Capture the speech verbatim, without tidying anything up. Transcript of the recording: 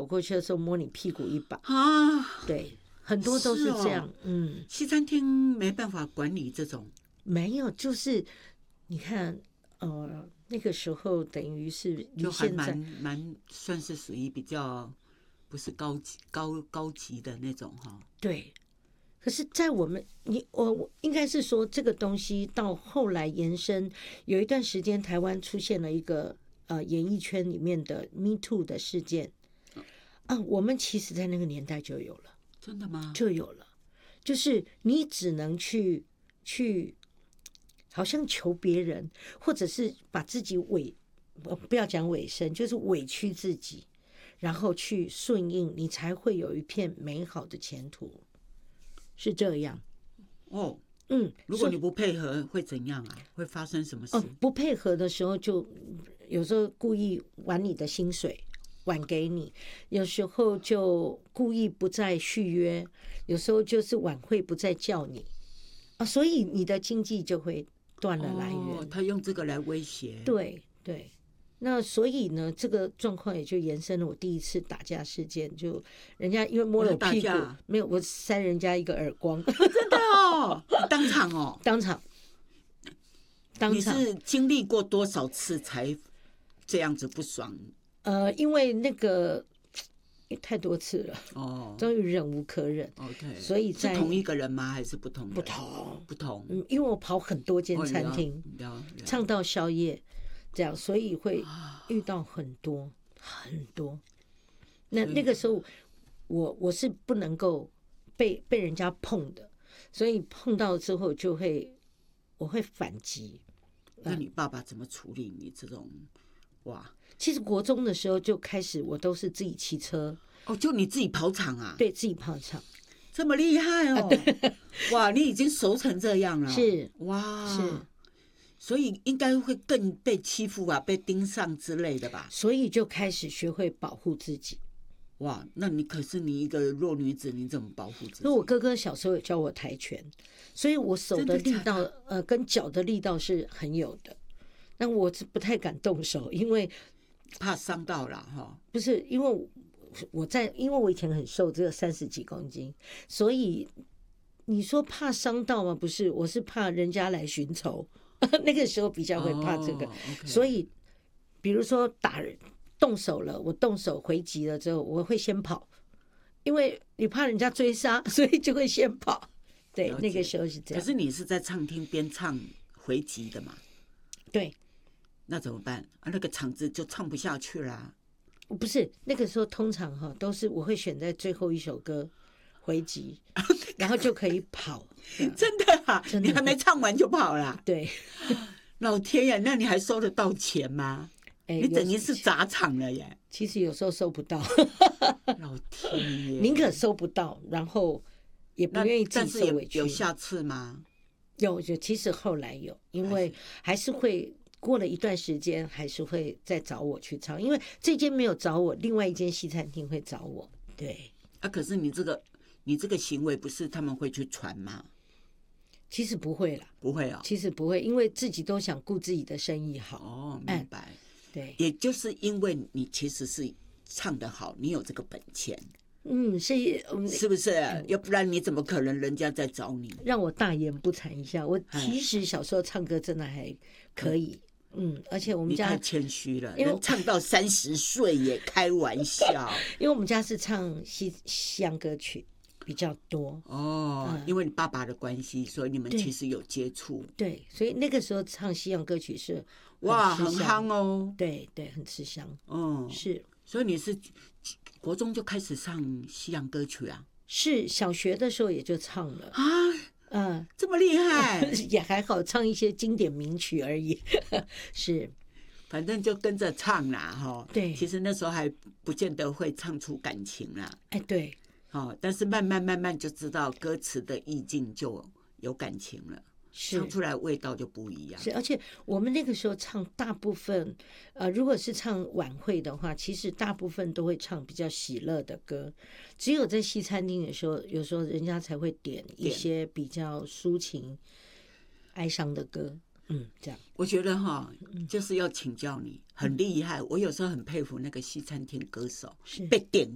过去的时候摸你屁股一把啊， 对，很多都是这样。 哦、 嗯， 西餐厅没办法管理这种， 没有，就是你看，呃，那个时候等于是离就还现在蛮蛮算是属于比较不是高级高高级的那种哈。 对。可是，在我们你我我应该是说，这个东西到后来延伸，有一段时间台湾出现了一个呃演艺圈里面的 Me Too 的事件啊，我们其实在那个年代就有了， 真的吗？ 就有了，就是你只能去去，好像求别人，或者是把自己委不要讲委身，就是委屈自己，然后去顺应，你才会有一片美好的前途。是这样哦， 嗯， 如果你不配合会怎样啊？会发生什么事？ 哦，不配合的时候就有时候故意晚你的薪水，晚给你；有时候就故意不再续约；有时候就是晚会不再叫你啊，所以你的经济就会断了来源。 哦，他用这个来威胁。 对对。那所以呢，这个状况也就延伸了我第一次打架事件，就人家因为摸了我屁股，没有，我扇人家一个耳光， 真的哦，当场哦， 当场，当场。 你是经历过多少次才这样子不爽？ 呃，因为那个太多次了， 哦， 终于忍无可忍。 OK， 所以在是同一个人吗？还是不同人？ 不同， 不同。 嗯，因为我跑很多间餐厅， 哦、 唱到宵夜。这样，所以会遇到很多很多。那那个时候，我我是不能够被被人家碰的，所以碰到之后就会我会反击。 那你爸爸怎么处理你这种？哇， 其实国中的时候就开始，我都是自己骑车。 哦，就你自己跑场啊？ 对，自己跑场， 这么厉害哦！啊、哇，你已经熟成这样了。 是哇， 是。 所以应该会更被欺负啊，被盯上之类的吧？ 所以就开始学会保护自己。 哇，那你可是你一个弱女子，你怎么保护自己？ 因为我哥哥小时候也教我跆拳，所以我手的力道，呃，跟脚的力道是很有的。但我是不太敢动手，因为怕伤到了哈。 不是因为我在，因为我以前很瘦，只有三十几公斤，所以你说怕伤到吗？不是，我是怕人家来寻仇。那个时候比较会怕这个， oh, okay. 所以比如说打动手了，我动手回击了之后，我会先跑，因为你怕人家追杀，所以就会先跑。对，那个时候是这样。 可是你是在唱厅边唱回击的嘛？ 对。 那怎么办啊？那个场子就唱不下去啦。 不是，那个时候通常哈都是我会选在最后一首歌回击，然后就可以跑。 真的啊？ 真的， 你还没唱完就跑啦？ 对。 老天爷，那你还收得到钱吗？欸、你等于是砸场了耶。 其实有时候收不到。 老天爷， 宁可收不到，然后也不愿意自己受委屈。 有下次吗？ 有，有，其实后来有，因为还是会过了一段时间，还是会再找我去唱，因为这间没有找我，另外一间西餐厅会找我。对。 啊，可是你这个你这个行为不是他们会去传吗？ 其实不会啦， 不会哦， 其实不会，因为自己都想顾自己的生意好。 哦，明白。嗯、 对， 也就是因为你其实是唱得好，你有这个本钱。 嗯，是，嗯、 是不是？嗯、要不然你怎么可能人家在找你？ 让我大言不惭一下，我其实小时候唱歌真的还可以。嗯, 嗯，而且我们家你太谦虚了，能唱到三十岁也开玩笑。 因为我们家是唱西西洋歌曲比较多哦、嗯，因为你爸爸的关系，所以你们其实有接触。 对，所以那个时候唱西洋歌曲是哇，很夯哦。 对对，很吃香。 嗯， 是。 所以你是国中就开始唱西洋歌曲啊？ 是，小学的时候也就唱了啊。 嗯， 这么厉害， 也还好，唱一些经典名曲而已。是， 反正就跟着唱啦，哈。 对， 其实那时候还不见得会唱出感情啦。 哎，对。 哦，但是慢慢慢慢就知道歌词的意境就有感情了，唱出来味道就不一样。 是，而且我们那个时候唱大部分，呃，如果是唱晚会的话，其实大部分都会唱比较喜乐的歌，只有在西餐厅的时候，有时候人家才会点一些比较抒情、哀伤的歌。嗯，这样。 我觉得哈，就是要请教你，很厉害。我有时候很佩服那个西餐厅歌手，被点